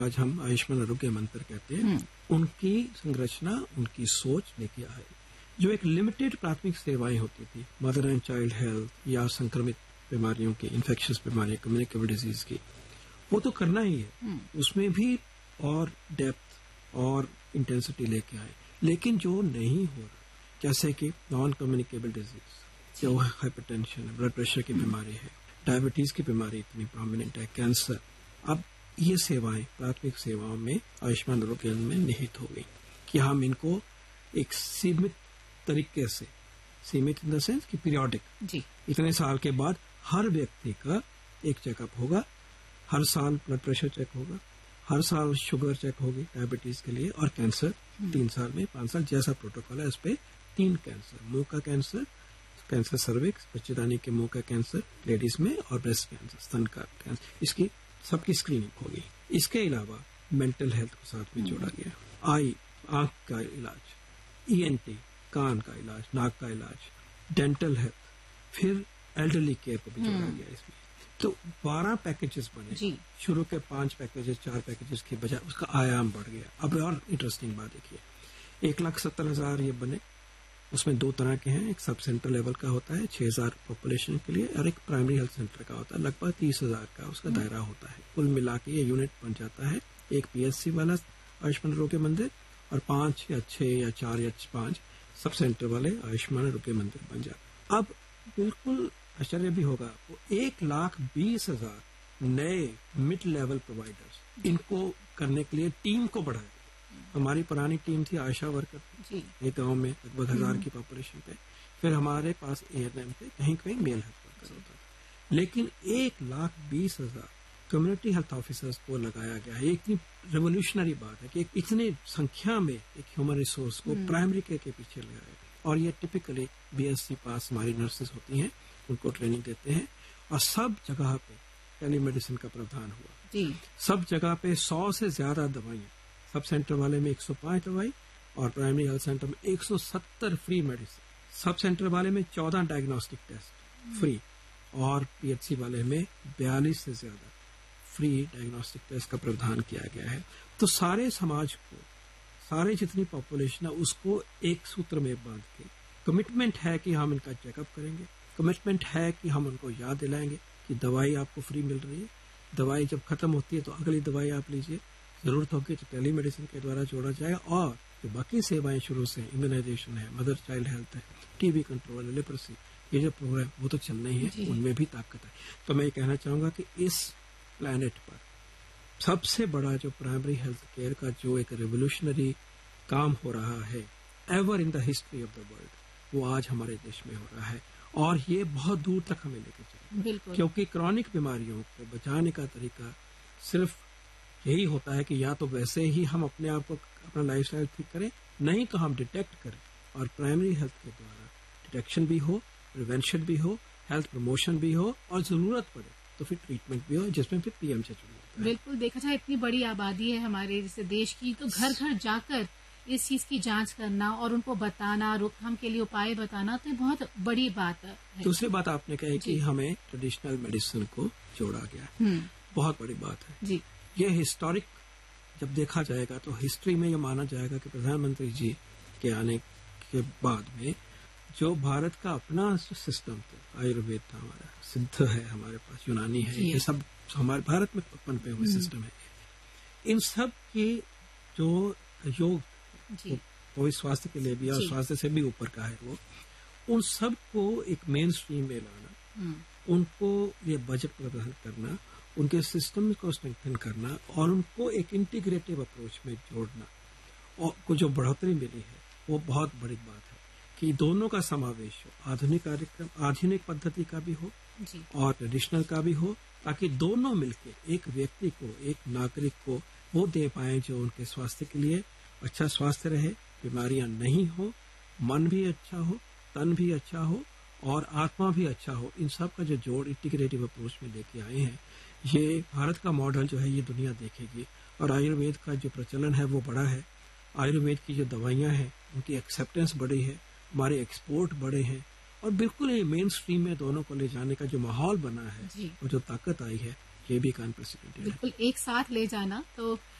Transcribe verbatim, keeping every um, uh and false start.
आज हम आयुष्मान आरोग्य मंत्र कहते हैं, उनकी संरचना, उनकी सोच लेके आए। जो एक लिमिटेड प्राथमिक सेवाएं होती थी, मदर एंड चाइल्ड हेल्थ या संक्रमित बीमारियों की, इन्फेक्शियस बीमारियां, कम्युनिकेबल डिजीज की, वो तो करना ही है। उसमें भी और डेप्थ और इंटेंसिटी लेके आए। लेकिन जो नहीं हो रहा, जैसे कि नॉन कम्युनिकेबल डिजीज, जो हाइपरटेंशन, ब्लड प्रेशर की बीमारी है, डायबिटीज की बीमारी इतनी प्रोमिनेंट है, कैंसर, अब ये सेवाएं प्राथमिक सेवाओं में आयुष्मान आरोग्य में निहित हो गई कि हम इनको एक सीमित तरीके से, सीमित इन द सेंस कि पीरियोडिक, इतने साल के बाद हर व्यक्ति का एक चेकअप होगा, हर साल ब्लड प्रेशर चेक होगा, हर साल शुगर चेक होगी डायबिटीज के लिए, और कैंसर तीन साल में, पांच साल जैसा प्रोटोकॉल है, उस पर तीन कैंसर, मुंह का कैंसर, कैंसर सर्विक्स, बच्चेदानी के मुंह का कैंसर लेडीज में, और ब्रेस्ट कैंसर, स्तन का कैंसर, इसकी सबकी स्क्रीनिंग होगी। इसके अलावा मेंटल हेल्थ को साथ में जोड़ा गया, आई, आंख का इलाज, ईएनटी, कान का इलाज, नाक का इलाज, डेंटल हेल्थ, फिर एल्डरली केयर को भी जोड़ा गया इसमें। तो बारह पैकेजेस बने। शुरू के पांच पैकेजेस, चार पैकेजेस के बजाय उसका आयाम बढ़ गया। अब और इंटरेस्टिंग बात देखिए, एक लाख सत्तर हजार ये बने। उसमें दो तरह के हैं, एक सब सेंटर लेवल का होता है छह हजार पॉपुलेशन के लिए, और एक प्राइमरी हेल्थ सेंटर का होता है लगभग तीस हजार का उसका दायरा होता है। कुल मिला के ये यूनिट बन जाता है एक पीएचसी वाला आयुष्मान आरोग्य मंदिर, और पांच या छह या चार या पांच सब सेंटर वाले आयुष्मान आरोग्य मंदिर बन जाते। अब बिल्कुल आश्चर्य भी होगा आपको, एक लाख बीस हजार नए मिड लेवल प्रोवाइडर्स, इनको करने के लिए टीम को बढ़ाया। हमारी पुरानी टीम थी आशा वर्कर, एक गांव में लगभग हजार की पॉपुलेशन पे, फिर हमारे पास एएनएम थे, कहीं कहीं मेल हेल्थ वर्कर होता था। लेकिन एक लाख बीस हजार कम्युनिटी हेल्थ ऑफिसर्स को लगाया गया है। इतनी रेवोल्यूशनरी बात है कि इतने संख्या में एक ह्यूमन रिसोर्स को प्राइमरी केयर के पीछे लगाया। और ये टिपिकली बीएससी पास हमारी नर्सेज होती हैं, उनको ट्रेनिंग देते हैं, और सब जगह पे टेलीमेडिसिन का प्रावधान हुआ। सब जगह पे सौ से ज्यादा दवाइयां, सब सेंटर वाले में एक सौ पांच दवाई, और प्राइमरी हेल्थ सेंटर में एक सौ सत्तर फ्री मेडिसिन, सब सेंटर वाले में चौदह डायग्नोस्टिक टेस्ट फ्री, और पीएचसी वाले में बयालीस से ज्यादा फ्री डायग्नोस्टिक टेस्ट का प्रावधान किया गया है। तो सारे समाज को, सारे जितनी पॉपुलेशन है उसको एक सूत्र में बांध के कमिटमेंट है कि हम इनका चेकअप करेंगे, कमिटमेंट है कि हम उनको याद दिलाएंगे कि दवाई आपको फ्री मिल रही है, दवाई जब खत्म होती है तो अगली दवाई आप लीजिए, जरूरत होगी तो टेलीमेडिसिन के द्वारा जोड़ा जाएगा, और जो बाकी सेवाएं शुरू से, इम्यूनाइजेशन है, मदर चाइल्ड हेल्थ है, टीबी कंट्रोल है, लेप्रोसी, ये जो प्रोग्राम वो तो चलने ही है, उनमें भी ताकत है। तो मैं ये कहना चाहूंगा कि इस प्लैनेट पर सबसे बड़ा जो प्राइमरी हेल्थ केयर का जो एक रेवोल्यूशनरी काम हो रहा है ever in the history of the world, वो आज हमारे देश में हो रहा है, और ये बहुत दूर तक हमें लेकर चलेगा। क्योंकि क्रॉनिक बीमारियों को बचाने का तरीका सिर्फ यही होता है कि या तो वैसे ही हम अपने आप को, अपना लाइफस्टाइल ठीक करें, नहीं तो हम डिटेक्ट करें, और प्राइमरी हेल्थ के द्वारा डिटेक्शन भी हो, प्रिवेंशन भी हो, हेल्थ प्रमोशन भी हो, और जरूरत पड़े तो फिर ट्रीटमेंट भी हो, जिसमें फिर पीएम से जुड़े। बिल्कुल, देखा जाए इतनी बड़ी आबादी है हमारे जैसे देश की, तो घर घर जाकर इस चीज की जांच करना और उनको बताना, रोकथाम के लिए उपाय बताना, तो बहुत बड़ी बात है। दूसरी बात आपने कही कि हमें ट्रेडिशनल मेडिसिन को जोड़ा गया, बहुत बड़ी बात है जी। ये हिस्टोरिक जब देखा जाएगा तो हिस्ट्री में ये माना जाएगा कि प्रधानमंत्री जी के आने के बाद में जो भारत का अपना सिस्टम था, आयुर्वेद था हमारा, सिद्ध है हमारे पास, यूनानी है, ये सब हमारे भारत में उत्पन्न पे हुए सिस्टम है। इन सब की जो योग वो स्वास्थ्य के लिए भी और स्वास्थ्य से भी ऊपर का है, वो उन सब को एक मेन स्ट्रीम में लाना, उनको ये बजट प्रदान करना, उनके सिस्टम को स्ट्रेंथन करना, और उनको एक इंटीग्रेटिव अप्रोच में जोड़ना, और को जो बढ़ोतरी मिली है वो बहुत बड़ी बात है कि दोनों का समावेश हो, आधुनिक कार्यक्रम, आधुनिक पद्धति का भी हो और ट्रेडिशनल का भी हो, ताकि दोनों मिलके एक व्यक्ति को, एक नागरिक को वो दे पाए जो उनके स्वास्थ्य के लिए अच्छा स्वास्थ्य रहे, बीमारियां नहीं हो, मन भी अच्छा हो, तन भी अच्छा हो, और आत्मा भी अच्छा हो। इन सब का जो जोड़ इंटीग्रेटिव अप्रोच में लेके आए हैं, ये भारत का मॉडल जो है ये दुनिया देखेगी। और आयुर्वेद का जो प्रचलन है वो बड़ा है, आयुर्वेद की जो दवाइयां हैं उनकी एक्सेप्टेंस बड़ी है, हमारे एक्सपोर्ट बड़े हैं, और बिल्कुल ये मेन स्ट्रीम में दोनों को ले जाने का जो माहौल बना है और जो ताकत आई है, ये भी एक अनप्रेसिडेंटेड है। बिल्कुल एक साथ ले जाना तो